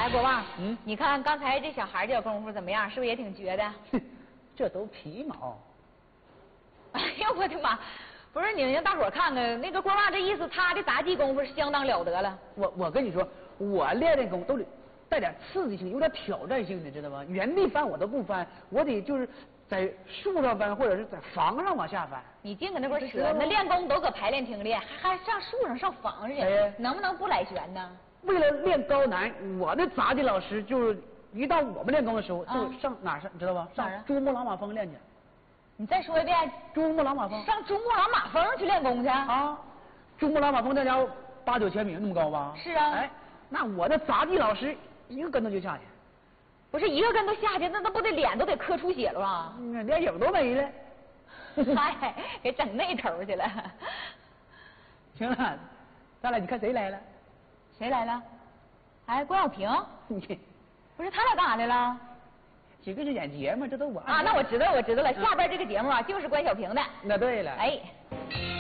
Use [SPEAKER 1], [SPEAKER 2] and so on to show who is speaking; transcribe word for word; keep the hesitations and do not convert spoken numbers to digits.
[SPEAKER 1] 哎，国旺，
[SPEAKER 2] 嗯，
[SPEAKER 1] 你看刚才这小孩这功夫怎么样？是不是也挺绝的？
[SPEAKER 2] 这都皮毛。
[SPEAKER 1] 哎呀，我的妈！不是你让大伙儿看看，那个国旺这意思，他的杂技功夫是相当了得了。
[SPEAKER 2] 我我跟你说，我练这功夫都得带点刺激性，有点挑战性的，知道吗？原地翻我都不翻，我得就是在树上翻，或者是在房上往下翻。
[SPEAKER 1] 你净搁那块扯，那练功都搁排练厅练，还还上树上上房上去，
[SPEAKER 2] 哎、
[SPEAKER 1] 能不能不来旋呢？
[SPEAKER 2] 为了练高难，我的杂技老师就是一到我们练功的时候，
[SPEAKER 1] 啊、
[SPEAKER 2] 就上哪儿上，你知道吧？上珠穆朗玛峰练去。
[SPEAKER 1] 你再说一遍。
[SPEAKER 2] 珠穆朗玛峰。
[SPEAKER 1] 上珠穆朗玛峰去练功去
[SPEAKER 2] 啊！珠穆朗玛峰那家伙八九千米那么高吧？
[SPEAKER 1] 是啊。
[SPEAKER 2] 哎，那我的杂技老师一个跟头就下去。
[SPEAKER 1] 不是一个跟头下去，那那不得脸都得磕出血了吧？
[SPEAKER 2] 嗯，连影都没了。
[SPEAKER 1] 嗨，给整那头去了。
[SPEAKER 2] 行了，咱俩你看谁来了？
[SPEAKER 1] 谁来了？哎，关晓萍。不是他俩干啥来了？
[SPEAKER 2] 几个是演节目，这都我
[SPEAKER 1] 啊，那我知道，我知道了。下边这个节目啊，就是关晓萍的。
[SPEAKER 2] 那对了。
[SPEAKER 1] 哎。